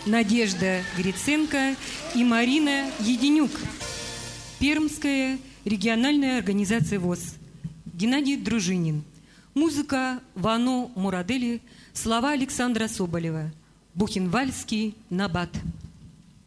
Надежда Гриценко и Марина Единюк. Пермская региональная организация ВОС. Геннадий Дружинин. Музыка Вано Мурадели. Слова Александра Соболева. Бухенвальский набат.